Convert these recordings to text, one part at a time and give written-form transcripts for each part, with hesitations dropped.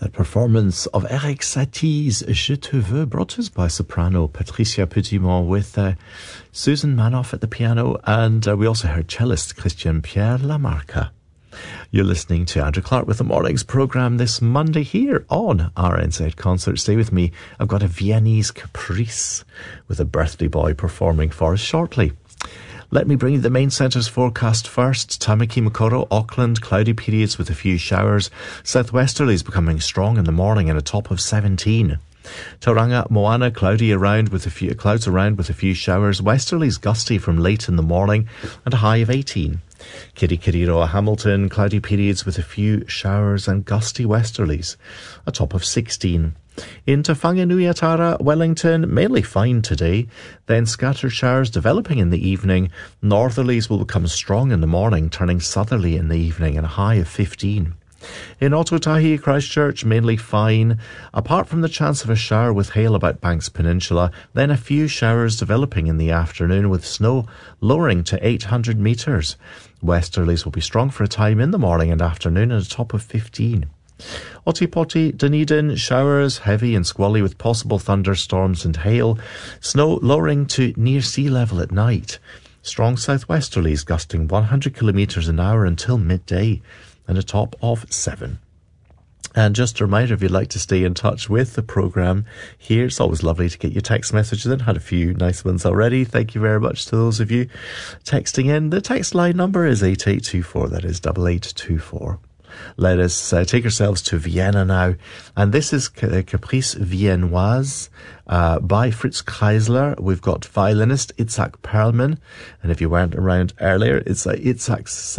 That performance of Eric Satie's Je te veux, brought to us by soprano Patricia Petitmont with Susan Manoff at the piano, and we also heard cellist Christian Pierre Lamarca. You're listening to Andrew Clark with the Mornings programme this Monday here on RNZ Concert. Stay with me. I've got a Viennese caprice with a birthday boy performing for us shortly. Let me bring you the main centres forecast first. Tamaki Makaurau, Auckland, cloudy periods with a few showers. Southwesterlies becoming strong in the morning and a top of 17. Tauranga, Moana, cloudy around with a few clouds around with a few showers. Westerlies gusty from late in the morning and a high of 18. Kirikiriroa, Hamilton, cloudy periods with a few showers and gusty westerlies, a top of 16. In Te Whanganui-a-Tara, Wellington, mainly fine today, then scattered showers developing in the evening. Northerlies will become strong in the morning, turning southerly in the evening, and a high of 15. In Ōtautahi, Christchurch, mainly fine, apart from the chance of a shower with hail about Banks Peninsula, then a few showers developing in the afternoon with snow lowering to 800 metres. Westerlies will be strong for a time in the morning and afternoon at a top of 15. Otipoti, Dunedin, showers, heavy and squally with possible thunderstorms and hail. Snow lowering to near sea level at night. Strong southwesterlies gusting 100 kilometres an hour until midday and a top of 7. And just a reminder, if you'd like to stay in touch with the programme here, it's always lovely to get your text messages in. Had a few nice ones already. Thank you very much to those of you texting in. The text line number is 8824. That is 8824. Let us take ourselves to Vienna now. And this is Caprice Viennoise by Fritz Kreisler. We've got violinist Itzhak Perlman. And if you weren't around earlier, it's Itzhak's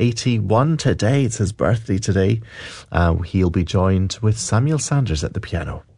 81 today. It's his birthday today. He'll be joined with Samuel Sanders at the piano.